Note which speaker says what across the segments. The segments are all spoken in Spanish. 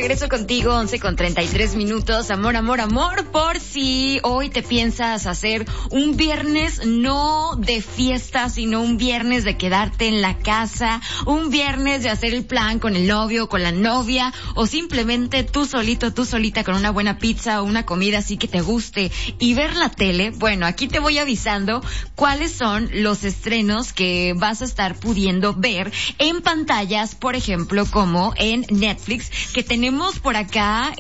Speaker 1: regreso contigo, 11:33. Amor, amor, amor, por si hoy te piensas hacer un viernes no de fiesta, sino un viernes de quedarte en la casa, un viernes de hacer el plan con el novio, con la novia, o simplemente tú solito, tú solita con una buena pizza o una comida así que te guste y ver la tele. Bueno, aquí te voy avisando cuáles son los estrenos que vas a estar pudiendo ver en pantallas, por ejemplo, como en Netflix, que tenemos por acá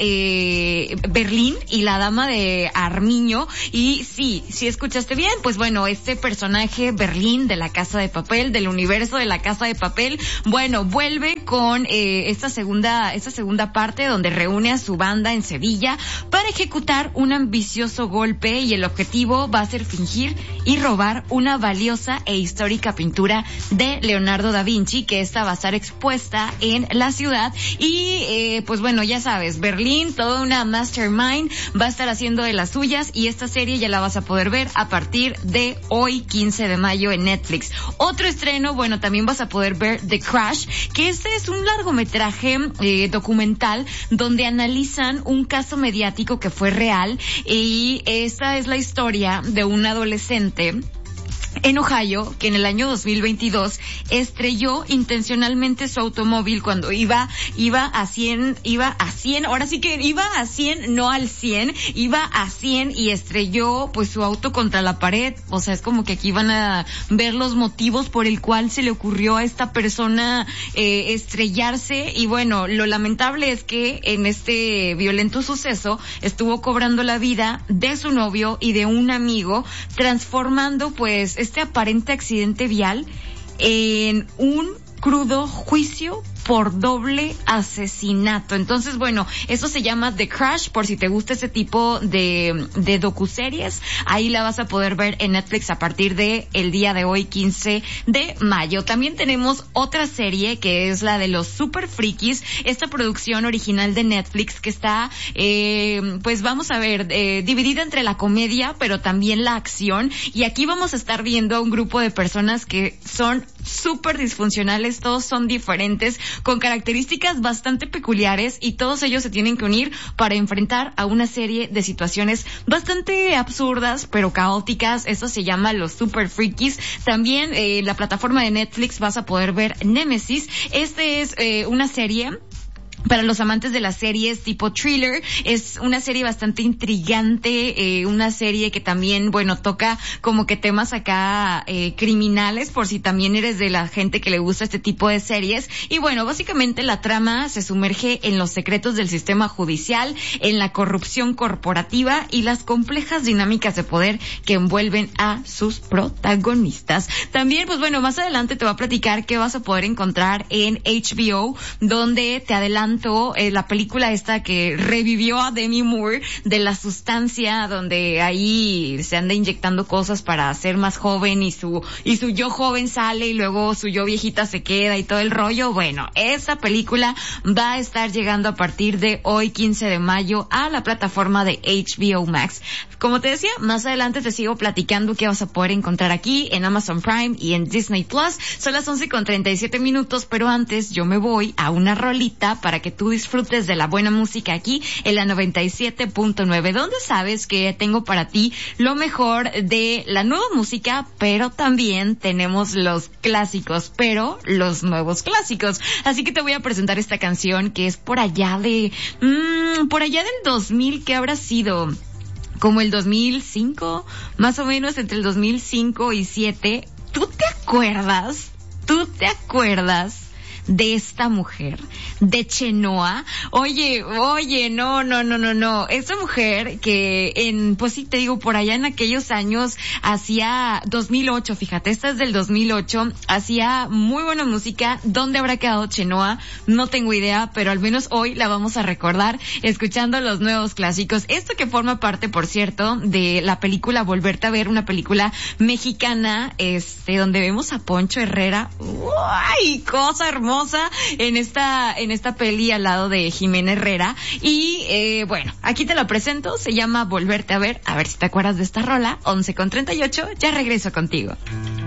Speaker 1: Berlín y la dama de Armiño. Y sí, si escuchaste bien, pues bueno, este personaje Berlín de la Casa de Papel, del universo de la Casa de Papel, bueno, vuelve con esta segunda parte donde reúne a su banda en Sevilla para ejecutar un ambicioso golpe, y el objetivo va a ser fingir y robar una valiosa e histórica pintura de Leonardo da Vinci, que esta va a estar expuesta en la ciudad. Y pues bueno, ya sabes, Berlín, toda una mastermind, va a estar haciendo de las suyas, y esta serie ya la vas a poder ver a partir de hoy, 15 de mayo, en Netflix. Otro estreno, bueno, también vas a poder ver The Crash, que este es un largometraje documental donde analizan un caso mediático que fue real, y esta es la historia de un adolescente en Ohio que en el año 2022 estrelló intencionalmente su automóvil cuando iba a 100, ahora sí que iba a 100, no al 100, iba a 100 y estrelló pues su auto contra la pared. O sea, es como que aquí van a ver los motivos por el cual se le ocurrió a esta persona estrellarse. Y bueno, lo lamentable es que en este violento suceso estuvo cobrando la vida de su novio y de un amigo, transformando pues este aparente accidente vial en un crudo juicio por doble asesinato. Entonces, bueno, eso se llama The Crash, por si te gusta ese tipo de docuseries. Ahí la vas a poder ver en Netflix a partir de el día de hoy, 15 de mayo. También tenemos otra serie que es la de los Super Frikis, esta producción original de Netflix que está, pues vamos a ver, dividida entre la comedia, pero también la acción. Y aquí vamos a estar viendo a un grupo de personas que son súper disfuncionales, todos son diferentes, con características bastante peculiares, y todos ellos se tienen que unir para enfrentar a una serie de situaciones bastante absurdas pero caóticas. Eso se llama los Super Frikis. También la plataforma de Netflix vas a poder ver Nemesis. Este es una serie para los amantes de las series tipo thriller. Es una serie bastante intrigante, una serie que también, bueno, toca como que temas acá criminales, por si también eres de la gente que le gusta este tipo de series. Y bueno, básicamente la trama se sumerge en los secretos del sistema judicial, en la corrupción corporativa y las complejas dinámicas de poder que envuelven a sus protagonistas. También, pues bueno, más adelante te voy a platicar qué vas a poder encontrar en HBO, donde te adelanto la película esta que revivió a Demi Moore, de La Sustancia, donde ahí se anda inyectando cosas para ser más joven, y su yo joven sale y luego su yo viejita se queda y todo el rollo. Bueno, esa película va a estar llegando a partir de hoy, 15 de mayo, a la plataforma de HBO Max. Como te decía, más adelante te sigo platicando qué vas a poder encontrar aquí en Amazon Prime y en Disney Plus. Son las 11:37, pero antes yo me voy a una rolita para que tú disfrutes de la buena música aquí en la 97.9, donde sabes que tengo para ti lo mejor de la nueva música, pero también tenemos los clásicos, pero los nuevos clásicos. Así que te voy a presentar esta canción que es por allá del 2000, ¿qué habrá sido? Como el 2005, más o menos entre el 2005 y 2007. ¿Tú te acuerdas de esta mujer, de Chenoa? Oye, no. Esta mujer que pues sí te digo, por allá en aquellos años hacía 2008, fíjate, esta es del 2008, hacía muy buena música. ¿Dónde habrá quedado Chenoa? No tengo idea, pero al menos hoy la vamos a recordar escuchando los nuevos clásicos. Esto que forma parte, por cierto, de la película Volverte a Ver, una película mexicana, donde vemos a Poncho Herrera. ¡Uy! Cosa hermosa en esta peli al lado de Jimena Herrera. Y bueno, aquí te lo presento, se llama Volverte a Ver si te acuerdas de esta rola. 11:38, ya regreso contigo.